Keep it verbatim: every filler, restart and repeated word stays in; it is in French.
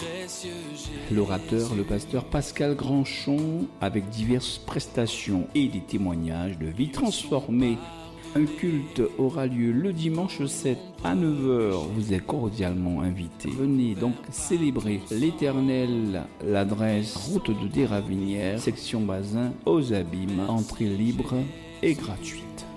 L'orateur, le pasteur Pascal Grandchon, avec diverses prestations et des témoignages de vie transformée. Un culte aura lieu le dimanche sept à neuf heures. Vous êtes cordialement invités. Venez donc célébrer l'Éternel. L'adresse route de Déravinières, section Bazin, aux Abîmes. Entrée libre et gratuite.